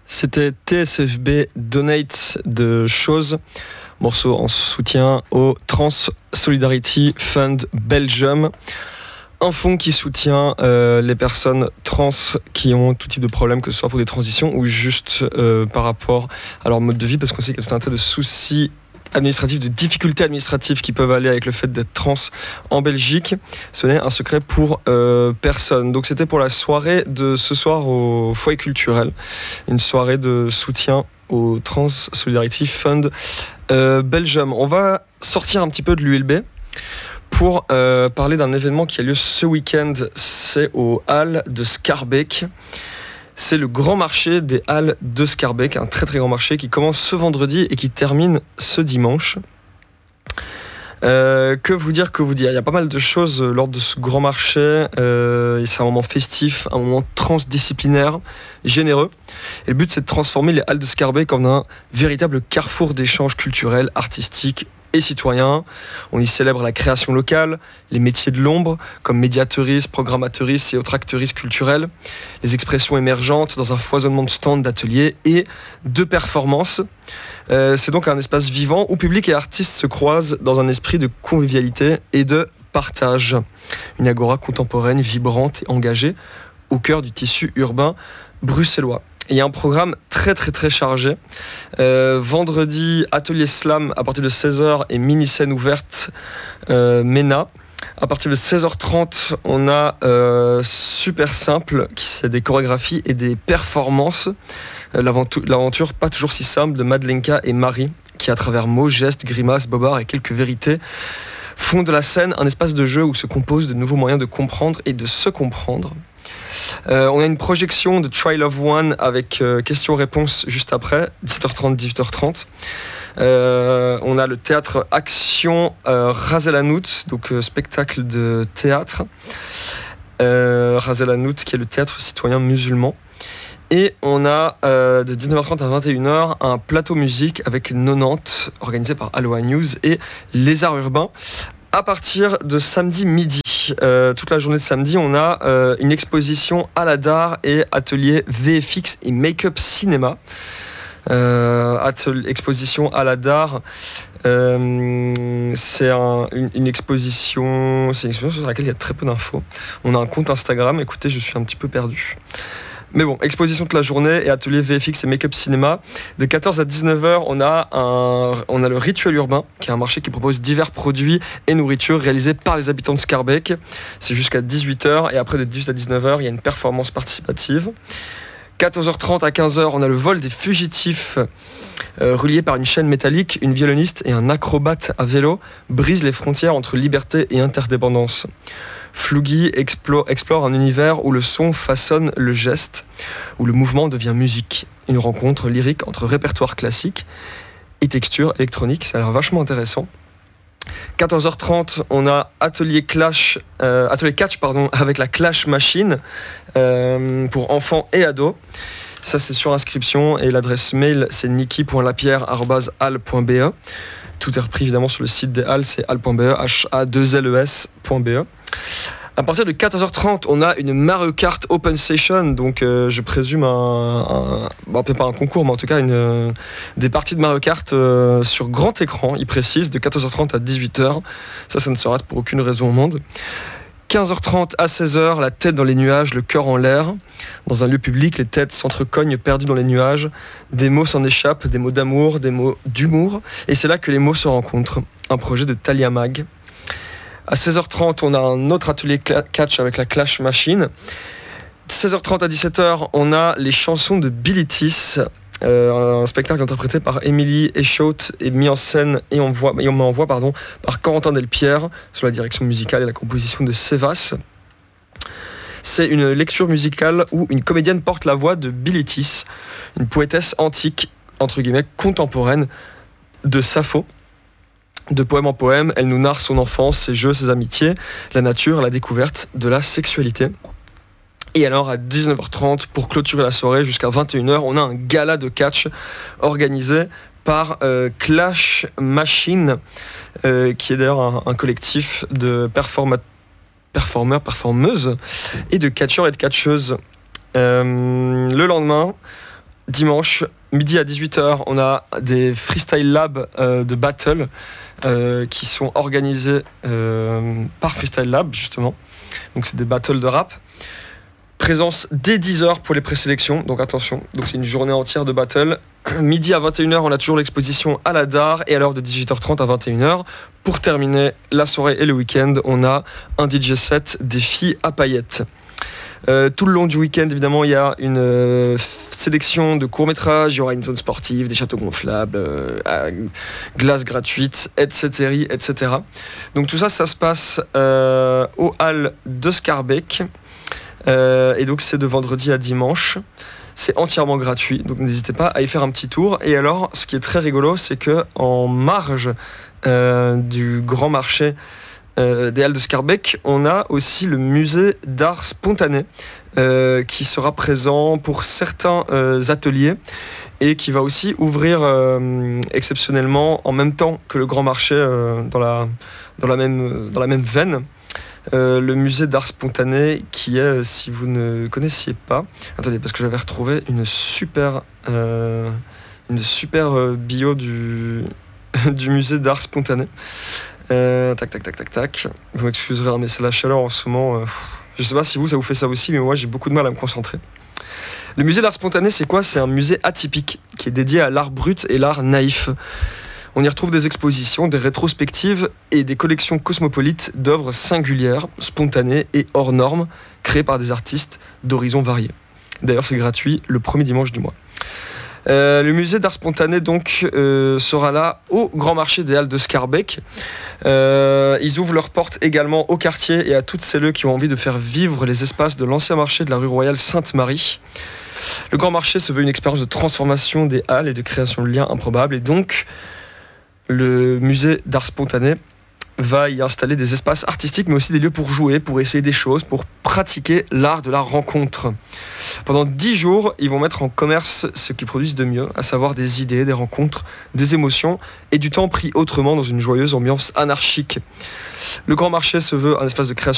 C'était TSFB Donate de Chose, morceau en soutien au Trans Solidarity Fund Belgium, un fonds qui soutient les personnes trans qui ont tout type de problèmes, que ce soit pour des transitions ou juste par rapport à leur mode de vie, parce qu'on sait qu'il y a tout un tas de soucis administratifs, de difficultés administratives qui peuvent aller avec le fait d'être trans en Belgique. Ce n'est un secret pour personne. Donc c'était pour la soirée de ce soir au Foyer Culturel, une soirée de soutien au Trans Solidarity Fund Belgium. On va sortir un petit peu de l'ULB pour parler d'un événement qui a lieu ce week-end. C'est aux Halles de Schaerbeek. C'est le grand marché des Halles de Schaerbeek, un très très grand marché qui commence ce vendredi et qui termine ce dimanche. Que vous dire, il y a pas mal de choses lors de ce grand marché. C'est un moment festif, un moment transdisciplinaire, généreux. Et le but, c'est de transformer les Halles de Schaerbeek en un véritable carrefour d'échanges culturels, artistiques et citoyens. On y célèbre la création locale, les métiers de l'ombre, comme médiatrices, programmatrices et autres actrices culturelles, les expressions émergentes dans un foisonnement de stands, d'ateliers et de performances. C'est donc un espace vivant où public et artistes se croisent dans un esprit de convivialité et de partage. Une agora contemporaine, vibrante et engagée au cœur du tissu urbain bruxellois. Il y a un programme très très très chargé. Vendredi, atelier slam à partir de 16h et mini-scène ouverte MENA. À partir de 16h30, on a Super Simple, qui c'est des chorégraphies et des performances. L'aventure pas toujours si simple de Madlenka et Marie, qui à travers mots, gestes, grimaces, bobards et quelques vérités, font de la scène un espace de jeu où se composent de nouveaux moyens de comprendre et de se comprendre. On a une projection de Trial of One avec questions-réponses juste après, 17h30, 18h30. On a le théâtre Action Razel Hanout, donc spectacle de théâtre. Razel Hanout, qui est le théâtre citoyen musulman. Et on a de 19h30 à 21h un plateau musique avec 90, organisé par Aloha News et Les Arts Urbains. À partir de samedi midi, toute la journée de samedi, on a une exposition à la DAR et atelier VFX et make-up cinéma. Exposition à la DAR, c'est une exposition sur laquelle il y a très peu d'infos. On a un compte Instagram, écoutez, je suis un petit peu perdu. Mais bon, exposition toute la journée et atelier VFX et make-up cinéma. De 14 à 19h, on a le Rituel Urbain, qui est un marché qui propose divers produits et nourritures réalisés par les habitants de Schaerbeek. C'est jusqu'à 18h et après de 18 à 19h, il y a une performance participative. 14h30 à 15h, on a le vol des fugitifs, reliés par une chaîne métallique. Une violoniste et un acrobate à vélo brisent les frontières entre liberté et interdépendance. Floogie explore un univers où le son façonne le geste, où le mouvement devient musique. Une rencontre lyrique entre répertoire classique et texture électronique, ça a l'air vachement intéressant. 14h30, on a atelier catch avec la Clash Machine pour enfants et ados. Ça, c'est sur inscription et l'adresse mail, c'est niki.lapierre@halle.be. Tout est repris évidemment sur le site des Halles, c'est halle.be, ha2les.be. À partir de 14h30, on a une Mario Kart Open Session, donc je présume peut-être pas un concours, mais en tout cas des parties de Mario Kart sur grand écran, il précise, de 14h30 à 18h. Ça ne se rate pour aucune raison au monde. 15h30 à 16h, la tête dans les nuages, le cœur en l'air. Dans un lieu public, les têtes s'entrecognent perdues dans les nuages. Des mots s'en échappent, des mots d'amour, des mots d'humour. Et c'est là que les mots se rencontrent. Un projet de Talia Mag. À 16h30, on a un autre atelier catch avec la Clash Machine. 16h30 à 17h, on a les chansons de Billy Tiss, un spectacle interprété par Émilie Echaut et mis en scène et on m'envoie par Corentin Delpierre, sous la direction musicale et la composition de Sévas. C'est une lecture musicale où une comédienne porte la voix de Billy Tiss, une poétesse antique, entre guillemets, contemporaine de Sappho. De poème en poème, elle nous narre son enfance, ses jeux, ses amitiés, la nature, la découverte de la sexualité. Et alors à 19h30, pour clôturer la soirée jusqu'à 21h, on a un gala de catch organisé par Clash Machine, qui est d'ailleurs un collectif de performeurs, performeuses et de catcheurs et de catcheuses. Le lendemain, dimanche, midi à 18h, on a des freestyle labs de battle qui sont organisés par Freestyle Lab, justement. Donc c'est des battles de rap. Présence dès 10h pour les présélections, donc attention. Donc c'est une journée entière de battle. Midi à 21h, on a toujours l'exposition à la DAR, et à l'heure de 18h30 à 21h, pour terminer la soirée et le week-end, on a un DJ set des filles à paillettes. Tout le long du week-end, évidemment, il y a une sélection de courts-métrages, il y aura une zone sportive, des châteaux gonflables, glace gratuite, etc., etc. Donc tout ça, ça se passe aux Halles de Scarbeck. Et donc c'est de vendredi à dimanche. C'est entièrement gratuit, donc n'hésitez pas à y faire un petit tour. Et alors, ce qui est très rigolo, c'est que en marge du grand marché des Halles de Scarbeck, on a aussi le musée d'art spontané qui sera présent pour certains ateliers et qui va aussi ouvrir exceptionnellement en même temps que le grand marché dans la même veine. Le musée d'art spontané qui est, si vous ne connaissiez pas, attendez, parce que j'avais retrouvé une super bio du musée d'art spontané. Tac. Vous m'excuserez, hein, mais c'est la chaleur en ce moment. Je sais pas si ça vous fait ça aussi, mais moi j'ai beaucoup de mal à me concentrer. Le musée d'art spontané, c'est quoi ? C'est un musée atypique qui est dédié à l'art brut et l'art naïf. On y retrouve des expositions, des rétrospectives et des collections cosmopolites d'œuvres singulières, spontanées et hors normes, créées par des artistes d'horizons variés. D'ailleurs, c'est gratuit le premier dimanche du mois. Le musée d'art spontané donc sera là au Grand Marché des Halles de Scarbeck. Ils ouvrent leurs portes également au quartier et à toutes celles qui ont envie de faire vivre les espaces de l'ancien marché de la rue Royale Sainte-Marie. Le Grand Marché se veut une expérience de transformation des halles et de création de liens improbables, et donc le musée d'art spontané va y installer des espaces artistiques, mais aussi des lieux pour jouer, pour essayer des choses, pour pratiquer l'art de la rencontre. Pendant 10 jours, ils vont mettre en commerce ce qu'ils produisent de mieux, à savoir des idées, des rencontres, des émotions et du temps pris autrement dans une joyeuse ambiance anarchique. Le Grand Marché se veut un espace de création